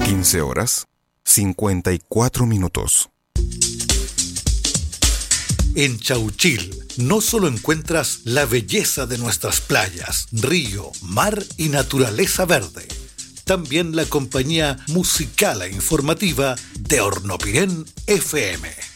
15:54. En Chauchil no solo encuentras la belleza de nuestras playas, río, mar y naturaleza verde, también la compañía musical e informativa de Hornopirén FM.